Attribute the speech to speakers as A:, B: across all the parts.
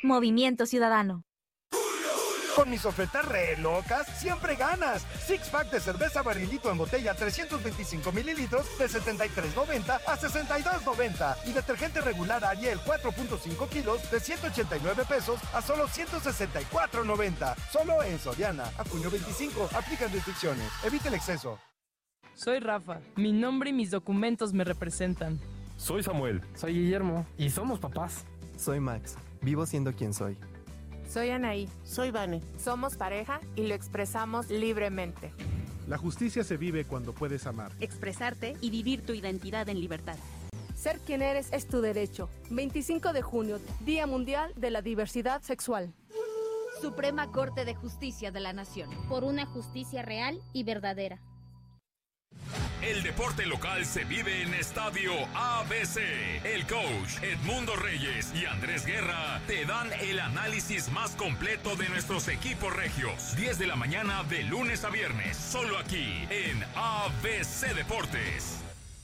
A: Movimiento Ciudadano.
B: Con mis ofertas re locas, siempre ganas. Six Pack de cerveza Barrilito en botella 325 mililitros de $73.90 a $62.90. Y detergente regular Ariel 4.5 kilos de $189 a solo $164.90. Solo en Soriana. A junio 25. Aplican restricciones. Evite el exceso.
C: Soy Rafa. Mi nombre y mis documentos me representan.
D: Soy Samuel.
E: Soy Guillermo. Y somos papás.
F: Soy Max. Vivo siendo quien soy.
G: Soy Anaí.
H: Soy Vane.
G: Somos pareja y lo expresamos libremente.
I: La justicia se vive cuando puedes amar,
J: expresarte y vivir tu identidad en libertad.
K: Ser quien eres es tu derecho. 25 de junio, Día Mundial de la Diversidad Sexual.
L: Suprema Corte de Justicia de la Nación.
M: Por una justicia real y verdadera.
N: El deporte local se vive en Estadio ABC. El coach Edmundo Reyes y Andrés Guerra te dan el análisis más completo de nuestros equipos regios. 10 de la mañana de lunes a viernes, solo aquí en ABC Deportes.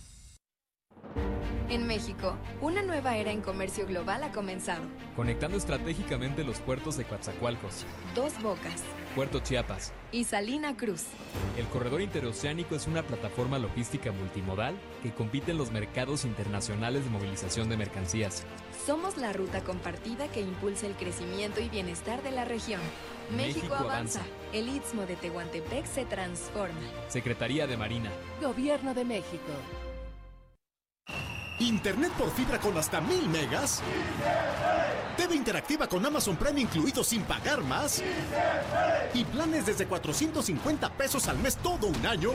O: En México, una nueva era en comercio global ha comenzado.
P: Conectando estratégicamente los puertos de Coatzacoalcos,
O: Dos Bocas,
P: Puerto Chiapas
O: y Salina Cruz.
P: El corredor interoceánico es una plataforma logística multimodal que compite en los mercados internacionales de movilización de mercancías.
O: Somos la ruta compartida que impulsa el crecimiento y bienestar de la región. México avanza. El Istmo de Tehuantepec se transforma.
P: Secretaría de Marina.
Q: Gobierno de México.
R: Internet por fibra con hasta 1000 megas. TV interactiva con Amazon Prime incluido sin pagar más. Y planes desde 450 pesos al mes todo un año.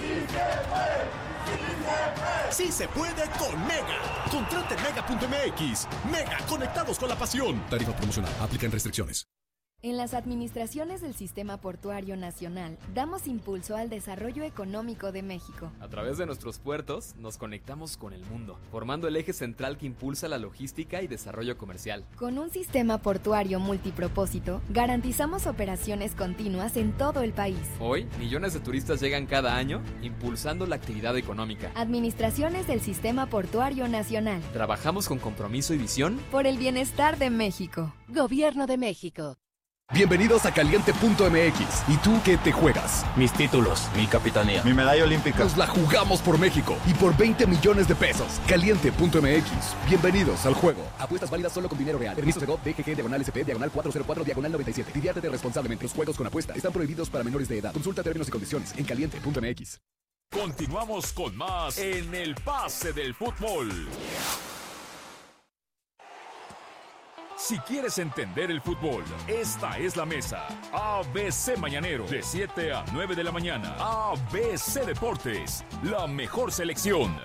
R: Sí se puede con Mega. Contrate Mega.mx. Mega, conectados con la pasión. Tarifa promocional. Aplican restricciones.
O: En las administraciones del Sistema Portuario Nacional, damos impulso al desarrollo económico de México.
P: A través de nuestros puertos, nos conectamos con el mundo, formando el eje central que impulsa la logística y desarrollo comercial.
O: Con un sistema portuario multipropósito, garantizamos operaciones continuas en todo el país.
P: Hoy, millones de turistas llegan cada año, impulsando la actividad económica.
O: Administraciones del Sistema Portuario Nacional.
P: Trabajamos con compromiso y visión
O: por el bienestar de México.
Q: Gobierno de México.
R: Bienvenidos a Caliente.mx. ¿Y tú qué te juegas?
E: Mis títulos, mi capitanía,
R: mi medalla olímpica. Nos la jugamos por México y por 20 millones de pesos. Caliente.mx. Bienvenidos al juego. Apuestas válidas solo con dinero real. Permiso Segov DGG/SP /404/97. Diviértete responsablemente. Los juegos con apuesta están prohibidos para menores de edad. Consulta términos y condiciones en Caliente.mx.
N: Continuamos con más en el Pase del Fútbol. Si quieres entender el fútbol, esta es la mesa. ABC Mañanero, de 7 a 9 de la mañana. ABC Deportes, la mejor selección.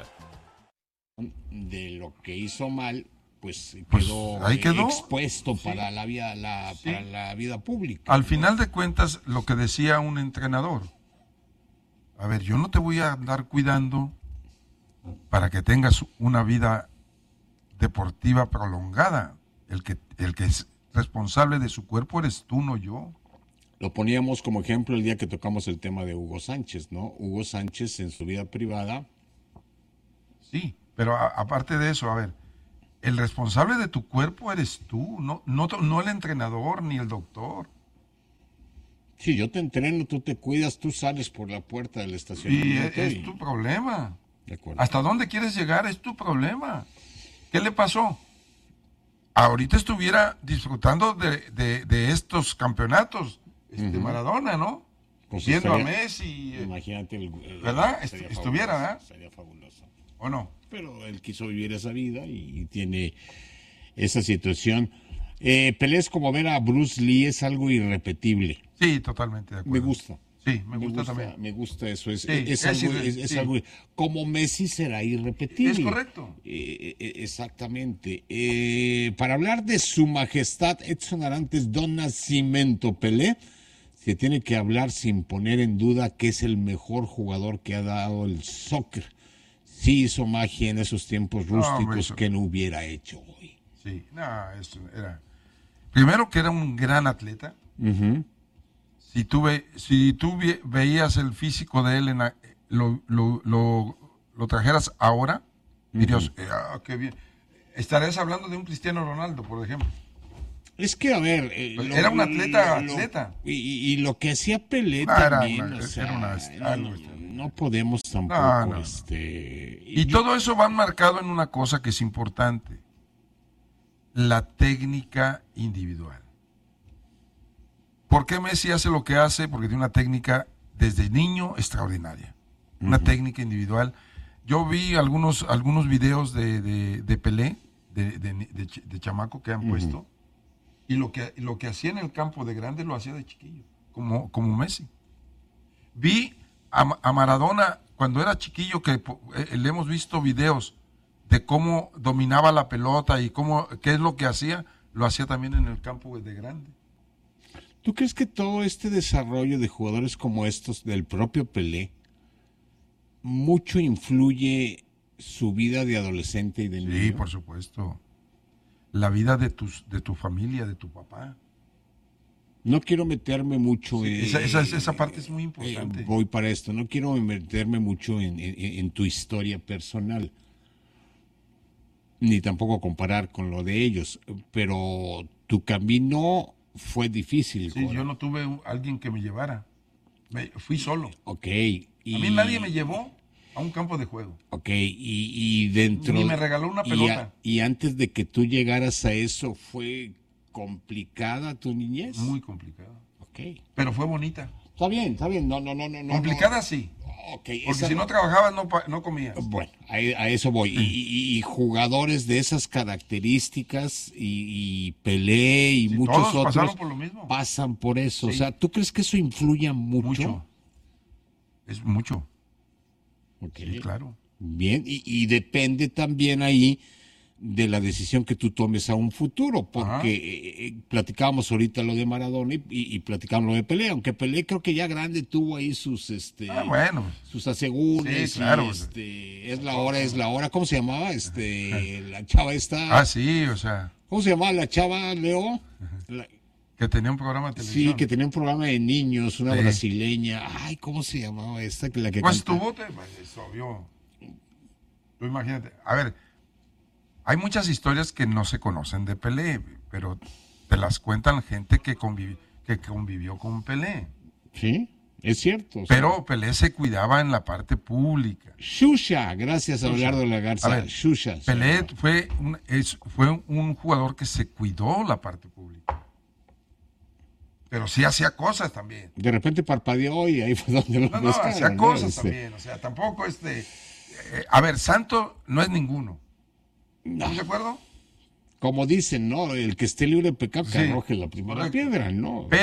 S: De lo que hizo mal, pues quedó expuesto para la vida pública.
T: Al final de cuentas, lo que decía un entrenador. A ver, yo no te voy a andar cuidando para que tengas una vida deportiva prolongada. El que es responsable de su cuerpo eres tú, no yo.
S: Lo poníamos como ejemplo el día que tocamos el tema de Hugo Sánchez, ¿no? Hugo Sánchez en su vida privada.
T: Sí, pero aparte de eso, a ver, el responsable de tu cuerpo eres tú, no el entrenador ni el doctor.
S: Sí, yo te entreno, tú te cuidas, tú sales por la puerta del estacionamiento.
T: Y es tu problema.
S: De acuerdo.
T: ¿Hasta dónde quieres llegar? Es tu problema. ¿Qué le pasó? Ahorita estuviera disfrutando de estos campeonatos, Maradona, ¿no?
S: Pues
T: viendo a Messi.
S: Imagínate,
T: ¿verdad? Estuviera, ¿verdad?
S: Sería fabuloso.
T: ¿O no?
S: Pero él quiso vivir esa vida y tiene esa situación. Pelé es como ver a Bruce Lee, es algo irrepetible.
T: Sí, totalmente de acuerdo.
S: Me gusta.
T: Sí, me gusta también.
S: Me gusta eso. Es algo. Como Messi será irrepetible.
T: Es correcto.
S: Exactamente. Para hablar de su majestad Edson Arantes Don Nascimento Pelé, se tiene que hablar sin poner en duda que es el mejor jugador que ha dado el soccer. Sí hizo magia en esos tiempos rústicos que no hubiera hecho hoy.
T: Sí, eso era. Primero que era un gran atleta.
S: Uh-huh.
T: Si tú veías el físico de él, lo trajeras ahora, dirías, qué bien. Estarías hablando de un Cristiano Ronaldo, por ejemplo.
S: Es que, a ver...
T: era un atleta.
S: Y lo que hacía Pelé también, no podemos tampoco...
T: Y todo eso va marcado en una cosa que es importante. La técnica individual. ¿Por qué Messi hace lo que hace? Porque tiene una técnica desde niño extraordinaria. Una técnica individual. Yo vi algunos videos de Pelé, de chamaco que han puesto, y lo que hacía en el campo de grande lo hacía de chiquillo, como Messi. Vi a Maradona cuando era chiquillo, que le hemos visto videos de cómo dominaba la pelota y qué es lo que hacía, lo hacía también en el campo de grande.
S: ¿Tú crees que todo este desarrollo de jugadores como estos, del propio Pelé, mucho influye su vida de adolescente y de niño?
T: Sí, por supuesto. La vida de tu familia, de tu papá.
S: No quiero meterme mucho
T: esa parte es muy importante.
S: Voy para esto. No quiero meterme mucho en tu historia personal, ni tampoco comparar con lo de ellos. Pero tu camino fue difícil.
T: Sí, yo no tuve alguien que me llevara. Fui solo.
S: Ok.
T: A mí nadie me llevó a un campo de juego.
S: Ok, y dentro...
T: Ni me regaló una pelota.
S: Y antes de que tú llegaras a eso, ¿fue complicada tu niñez?
T: Muy complicada.
S: Ok.
T: Pero fue bonita.
S: Está bien. No.
T: Complicada sí.
S: Okay,
T: porque si no trabajabas no comías.
S: Bueno, a eso voy. Y jugadores de esas características y Pelé y muchos otros
T: por lo mismo.
S: Pasan por eso.
T: Sí.
S: O sea, ¿tú crees que eso influye mucho?
T: Es mucho.
S: Okay.
T: Sí, claro.
S: Bien, y depende también ahí de la decisión que tú tomes a un futuro, porque platicábamos ahorita lo de Maradona y platicábamos lo de Pelé, aunque Pelé creo que ya grande tuvo ahí sus sus asegúnes,
T: sí, claro.
S: Es la hora, ¿cómo se llamaba? La chava esta.
T: Sí, o sea.
S: ¿Cómo se llamaba la chava, Leo?
T: Que tenía un programa de televisión.
S: Sí, que tenía un programa de niños, una brasileña. Ay, ¿cómo se llamaba esta? La que
T: pues tuvo, es obvio. Tú imagínate. A ver, hay muchas historias que no se conocen de Pelé, pero te las cuentan gente que convivió con Pelé.
S: Sí, es cierto.
T: Pero Pelé se cuidaba en la parte pública.
S: Xuxa, gracias a Leonardo Lagarza.
T: A ver,
S: Xuxa.
T: Pelé fue un jugador que se cuidó la parte pública. Pero sí hacía cosas también.
S: De repente parpadeó y ahí fue donde lo
T: buscaron. Hacía cosas también. O sea, tampoco a ver, santo no es ninguno. ¿Estás de acuerdo?
S: Como dicen, ¿no? El que esté libre de pecado que arroje la primera piedra, ¿no?